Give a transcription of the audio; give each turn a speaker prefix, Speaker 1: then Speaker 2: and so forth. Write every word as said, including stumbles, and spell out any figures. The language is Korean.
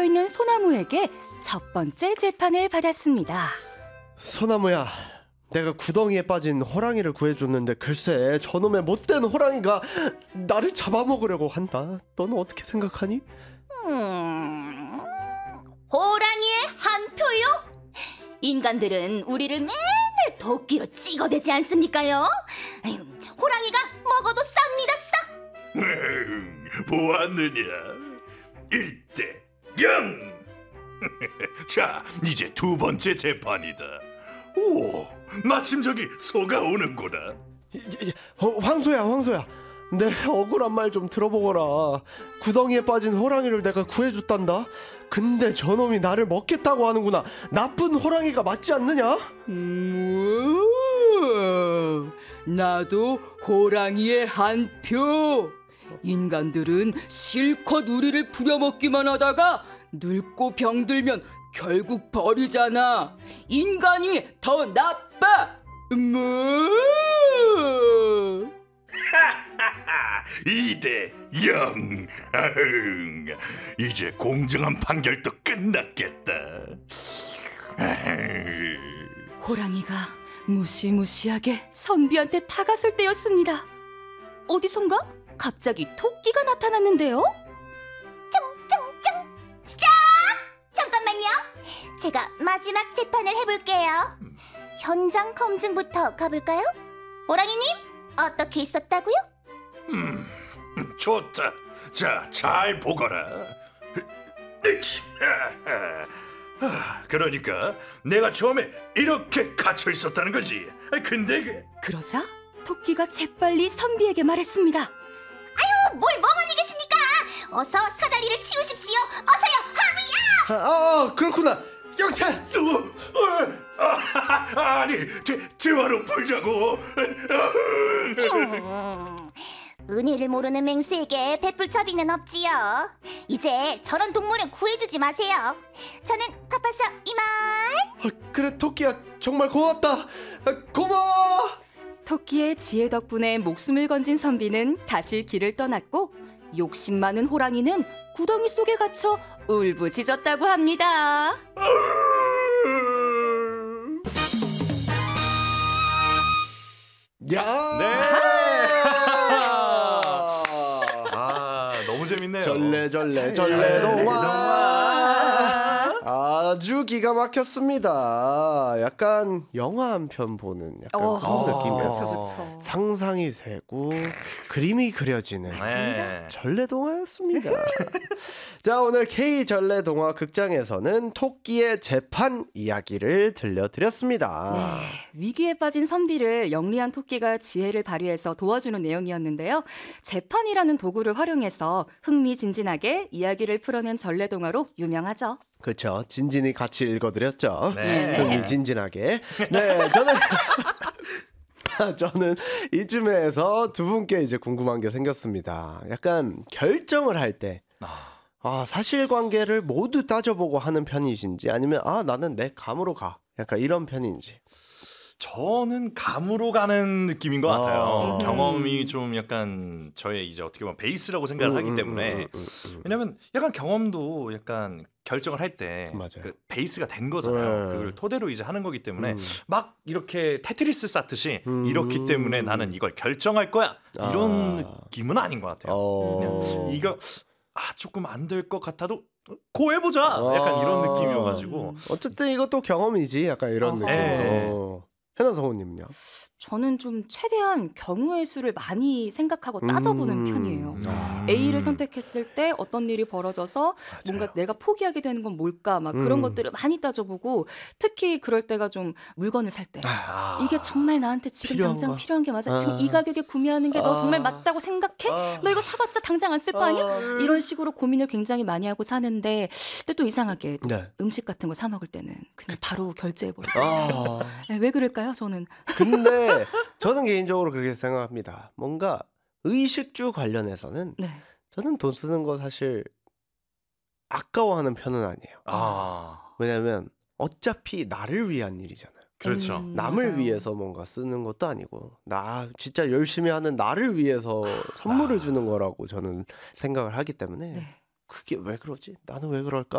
Speaker 1: 써있는 소나무에게 첫 번째 재판을 받았습니다.
Speaker 2: 소나무야, 내가 구덩이에 빠진 호랑이를 구해줬는데 글쎄 저놈의 못된 호랑이가 나를 잡아먹으려고 한다. 너는 어떻게 생각하니?
Speaker 1: 음... 호랑이의 한 표요? 인간들은 우리를 맨날 도끼로 찍어대지 않습니까요? 에휴, 호랑이가 먹어도 쌉니다, 싸!
Speaker 3: 음, 보았느냐? 일 대 영! 자, 이제 두 번째 재판이다. 오, 마침 저기 소가 오는구나.
Speaker 2: 어, 황소야, 황소야, 내 억울한 말 좀 들어보거라. 구덩이에 빠진 호랑이를 내가 구해줬단다. 근데 저놈이 나를 먹겠다고 하는구나. 나쁜 호랑이가 맞지 않느냐?
Speaker 4: 음, 나도 호랑이의 한 표. 인간들은 실컷 우리를 부려먹기만 하다가 늙고 병들면 결국 버리잖아. 인간이 더 나빠. 음.
Speaker 3: 이 대 영. 아흥, 이제 공정한 판결도 끝났겠다. 아흥.
Speaker 1: 호랑이가 무시무시하게 선비한테 다가설 때였습니다. 어디선가 갑자기 토끼가 나타났는데요.
Speaker 5: 쫑쫑쫑! 스탑! 잠깐만요. 제가 마지막 재판을 해볼게요. 현장 검증부터 가볼까요? 호랑이님, 어떻게 있었다고요?
Speaker 3: 음, 좋다. 자, 잘 보거라. 으치, 아, 아, 그러니까 내가 처음에 이렇게 갇혀 있었다는 거지. 근데 그...
Speaker 1: 그러자 토끼가 재빨리 선비에게 말했습니다.
Speaker 5: 아유, 뭘 멍하니 계십니까? 어서 사다리를 치우십시오. 어서요, 하루야!
Speaker 2: 아, 아 그렇구나. 경찰!
Speaker 3: 어, 어, 아, 아니, 대, 대화로 풀자고.
Speaker 5: 음, 은혜를 모르는 맹수에게 베풀 처비는 없지요. 이제 저런 동물은 구해주지 마세요. 저는 바빠서 이만.
Speaker 2: 아, 그래 토끼야, 정말 고맙다. 아, 고마워.
Speaker 1: 토끼의 지혜 덕분에 목숨을 건진 선비는 다시 길을 떠났고 욕심 많은 호랑이는 구덩이 속에 갇혀 울부짖었다고 합니다.
Speaker 2: 야!
Speaker 6: 네. 아, 너무 재밌네요.
Speaker 2: 절레절레 절레동화. 아주 기가 막혔습니다. 약간 영화 한 편 보는 약간
Speaker 1: 어,
Speaker 2: 그런 느낌이었어요.
Speaker 1: 그쵸, 그쵸.
Speaker 2: 상상이 되고 그림이 그려지는
Speaker 6: 네.
Speaker 2: 전래동화였습니다. 자, 오늘 K 전래동화 극장에서는 토끼의 재판 이야기를 들려드렸습니다.
Speaker 1: 네, 위기에 빠진 선비를 영리한 토끼가 지혜를 발휘해서 도와주는 내용이었는데요. 재판이라는 도구를 활용해서 흥미진진하게 이야기를 풀어낸 전래동화로 유명하죠.
Speaker 2: 그렇죠. 진진이 같이 읽어드렸죠.
Speaker 6: 네.
Speaker 2: 흥미진진하게. 네, 저는 저는 이쯤에서 두 분께 이제 궁금한 게 생겼습니다. 약간 결정을 할 때 아, 사실관계를 모두 따져보고 하는 편이신지 아니면 아 나는 내 감으로 가 약간 이런 편인지.
Speaker 6: 저는 감으로 가는 느낌인 것 같아요.
Speaker 2: 아.
Speaker 6: 경험이 좀 약간 저의 이제 어떻게 보면 베이스라고 생각을
Speaker 2: 음,
Speaker 6: 하기
Speaker 2: 음,
Speaker 6: 때문에
Speaker 2: 음, 음, 음.
Speaker 6: 왜냐면 약간 경험도 약간 결정을 할 때
Speaker 2: 맞아요.
Speaker 6: 그 베이스가 된 거잖아요.
Speaker 2: 네.
Speaker 6: 그걸 토대로 이제 하는 거기 때문에
Speaker 2: 음.
Speaker 6: 막 이렇게 테트리스 쌓듯이
Speaker 2: 음.
Speaker 6: 이렇기 때문에 나는 이걸 결정할 거야 이런
Speaker 2: 아.
Speaker 6: 느낌은 아닌 것 같아요.
Speaker 2: 어.
Speaker 6: 그냥 이거 아 조금 안 될 것 같아도 고 해보자 약간 이런
Speaker 2: 아.
Speaker 6: 느낌이어가지고
Speaker 2: 어쨌든 이것도 경험이지 약간 이런
Speaker 1: 어허.
Speaker 2: 느낌.
Speaker 6: 네.
Speaker 2: 어. 해나 성우님은요?
Speaker 1: 저는 좀 최대한 경우의 수를 많이 생각하고 따져보는
Speaker 2: 음.
Speaker 1: 편이에요.
Speaker 6: 음.
Speaker 1: A를 선택했을 때 어떤 일이 벌어져서 뭔가 내가 포기하게 되는 건 뭘까 막 그런
Speaker 2: 음.
Speaker 1: 것들을 많이 따져보고 특히 그럴 때가 좀 물건을 살 때
Speaker 6: 아.
Speaker 1: 이게 정말 나한테 지금
Speaker 2: 필요한
Speaker 1: 당장
Speaker 2: 거?
Speaker 1: 필요한 게 맞아?
Speaker 2: 아.
Speaker 1: 지금 이 가격에 구매하는 게 너
Speaker 2: 아.
Speaker 1: 정말 맞다고 생각해?
Speaker 2: 아.
Speaker 1: 너 이거 사봤자 당장 안 쓸 거 아니야?
Speaker 2: 아.
Speaker 1: 이런 식으로 고민을 굉장히 많이 하고 사는데 근데 또 이상하게
Speaker 2: 네.
Speaker 1: 음식 같은 거 사 먹을 때는 그냥 바로 결제해버려요.
Speaker 2: 아.
Speaker 1: 왜 그럴까요? 저는
Speaker 2: 근데 저는 개인적으로 그렇게 생각합니다. 뭔가 의식주 관련해서는
Speaker 1: 네.
Speaker 2: 저는 돈 쓰는 거 사실 아까워하는 편은 아니에요.
Speaker 6: 아
Speaker 2: 왜냐면 어차피 나를 위한 일이잖아요.
Speaker 6: 그렇죠.
Speaker 1: 음,
Speaker 2: 남을
Speaker 1: 맞아요.
Speaker 2: 위해서 뭔가 쓰는 것도 아니고 나 진짜 열심히 하는 나를 위해서 선물을 주는 거라고 저는 생각을 하기 때문에
Speaker 1: 네.
Speaker 2: 그게 왜 그러지? 나는 왜 그럴까?